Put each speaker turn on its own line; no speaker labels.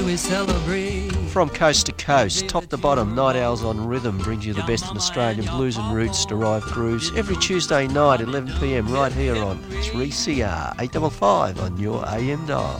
we celebrate.
From coast to coast, top to bottom, Night Owls on Rhythm brings you the best in Australian blues and roots-derived grooves every Tuesday night, 11 p.m, right here on 3CR 855 on your AM dial.